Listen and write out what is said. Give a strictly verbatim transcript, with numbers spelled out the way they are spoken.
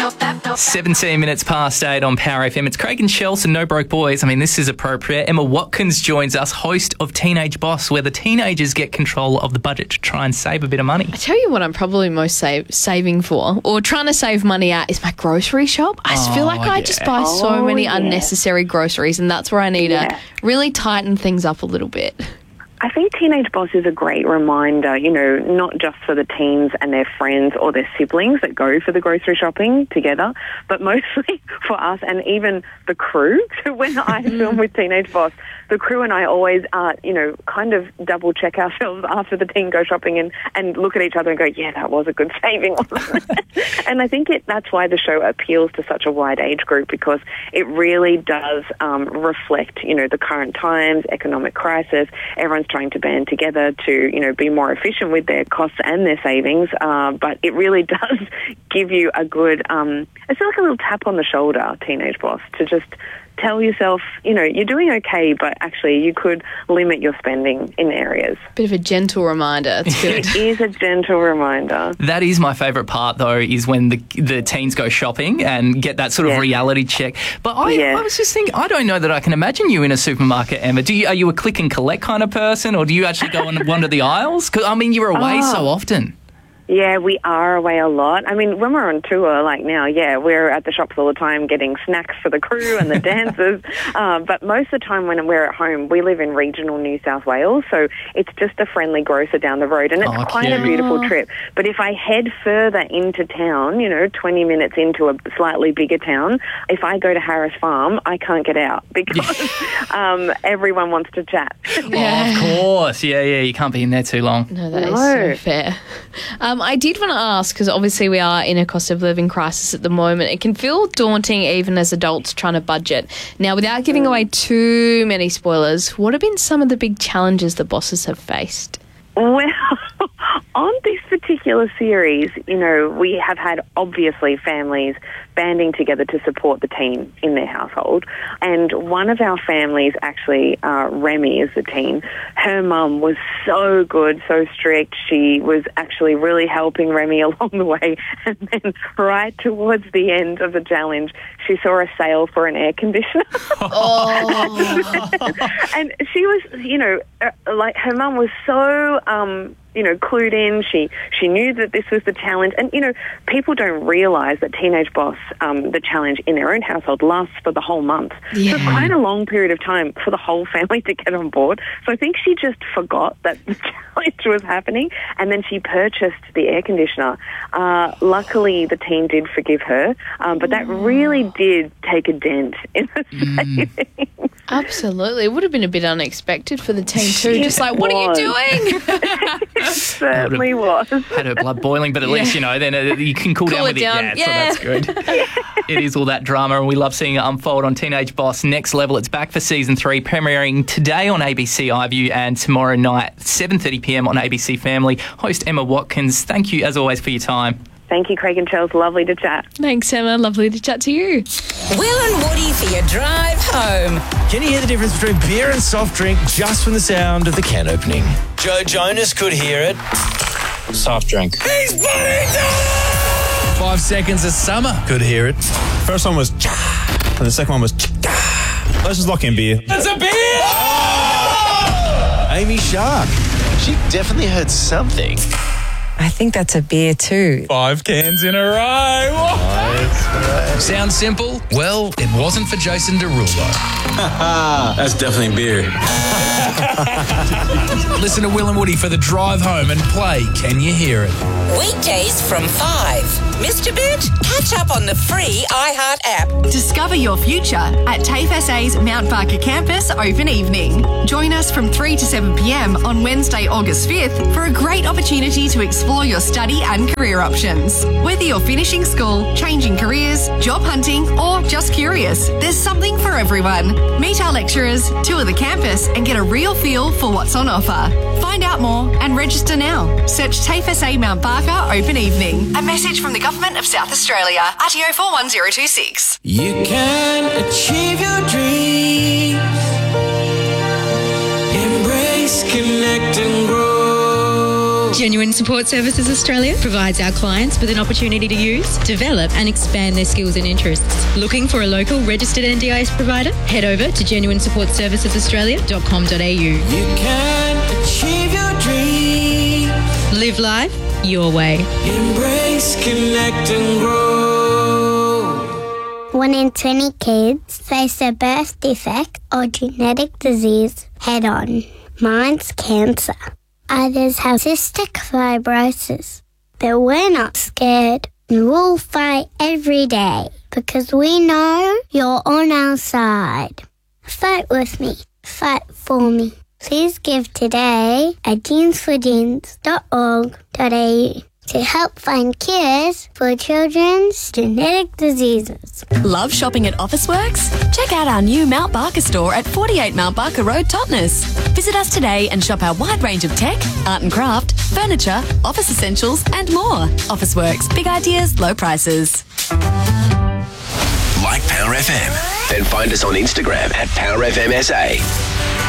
seventeen minutes past eight on Power F M. It's Craig and Chelsea, No Broke Boys. I mean, this is appropriate. Emma Watkins joins us, host of Teenage Boss, where the teenagers get control of the budget to try and save a bit of money. I tell you what I'm probably most save, saving for, or trying to save money at, is my grocery shop. I just Oh, feel like I yeah. just buy so Oh, many yeah. unnecessary groceries, and that's where I need Yeah. to really tighten things up a little bit. I think Teenage Boss is a great reminder, you know, not just for the teens and their friends or their siblings that go for the grocery shopping together, but mostly for us and even the crew. So when I film with Teenage Boss, the crew and I always, uh, you know, kind of double check ourselves after the teen go shopping and, and look at each other and go, yeah, that was a good saving. And I think it, that's why the show appeals to such a wide age group, because it really does um, reflect, you know, the current times, economic crisis. Everyone's trying to band together to, you know, be more efficient with their costs and their savings. Uh, but it really does give you a good, um, it's like a little tap on the shoulder, Teenage Boss, to just tell yourself, you know, you're doing okay, but actually you could limit your spending in areas. Bit of a gentle reminder. It's good. It is a gentle reminder. That is my favourite part, though, is when the the teens go shopping and get that sort of Yeah. reality check. But I, Yeah. I was just thinking, I don't know that I can imagine you in a supermarket, Emma. Do you, are you a click and collect kind of person, or do you actually go and wander the aisles? 'Cause, I mean, you're away Oh. so often. Yeah, we are away a lot. I mean, when we're on tour, like now, yeah, we're at the shops all the time getting snacks for the crew and the dancers. Uh, but most of the time when we're at home, we live in regional New South Wales, so it's just a friendly grocer down the road, and it's Oh, quite cute. a beautiful trip. But if I head further into town, you know, twenty minutes into a slightly bigger town, if I go to Harris Farm, I can't get out because um, everyone wants to chat. Yeah. Oh, of course. Yeah, yeah, you can't be in there too long. No, that is No. so fair. Um, I did want to ask, because obviously we are in a cost of living crisis at the moment. It can feel daunting even as adults trying to budget. Now, without giving away too many spoilers, what have been some of the big challenges the bosses have faced? Well, on this particular series, you know, we have had obviously families banding together to support the teen in their household. And one of our families, actually, uh, Remy is the teen, her mum was so good, so strict. She was actually really helping Remy along the way. And then right towards the end of the challenge, she saw a sale for an air conditioner. And she was, you know, uh, like her mum was so, um, you know, clued in. She she knew that this was the challenge. And, you know, people don't realise that Teenage Boss, um, the challenge in their own household, lasts for the whole month. Yeah. So it's quite a long period of time for the whole family to get on board. So I think she just forgot that the challenge was happening, and then she purchased the air conditioner. Uh, luckily, the team did forgive her, um, but that really did take a dent in the savings. Absolutely. It would have been a bit unexpected for the team too. It Just like, what are you was. doing? It certainly was. Had her blood boiling, but at least, you know, then uh, you can cool, Cool down it with down. it. Yeah. So that's good. It is all that drama, and we love seeing it unfold on Teenage Boss Next Level. It's back for season three, premiering today on A B C iView and tomorrow night, seven thirty p m on A B C Family. Host Emma Watkins, thank you as always for your time. Thank you, Craig and Chels. Lovely to chat. Thanks, Emma. Lovely to chat to you. Will and Woody for your drive home. Can you hear the difference between beer and soft drink just from the sound of the can opening? Joe Jonas could hear it. Soft drink. He's bloody done it! Five Seconds of Summer could hear it. First one was cha, and the second one was cha. Let's just lock in beer. That's a beer! Oh! Amy Shark. She definitely heard something. I think that's a beer too. Five cans in a row. Sounds simple? Well, it wasn't for Jason Derulo. That's definitely beer. Listen to Will and Woody for the drive home and play Can You Hear It? Weekdays from five. Missed a bit? Catch up on the free iHeart app. Discover your future at TAFE S A's Mount Barker campus open evening. Join us from three to seven p m on Wednesday, August fifth for a great opportunity to explore your study and career options. Whether you're finishing school, changing careers, job hunting, or just curious, there's something for everyone. Meet our lecturers, tour the campus, and get a real feel for what's on offer. Find out more and register now. Search TAFE S A Mount Barker Open Evening. A message from the Government of South Australia. R T O four one zero two six. You can achieve your dreams. Embrace, connect and grow. Genuine Support Services Australia provides our clients with an opportunity to use, develop and expand their skills and interests. Looking for a local registered N D I S provider? Head over to genuine support services australia dot com dot a u. You can achieve your dream. Live life your way. Embrace, connect and grow. One in twenty kids face a birth defect or genetic disease head on. Mine's cancer. Others have cystic fibrosis. But we're not scared. We'll fight every day because we know you're on our side. Fight with me. Fight for me. Please give today at genes for genes dot org dot a u to help find cures for children's genetic diseases. Love shopping at Officeworks? Check out our new Mount Barker store at forty-eight Mount Barker Road, Totnes. Visit us today and shop our wide range of tech, art and craft, furniture, office essentials and more. Officeworks, big ideas, low prices. Like Power F M? Then find us on Instagram at Power F M S A.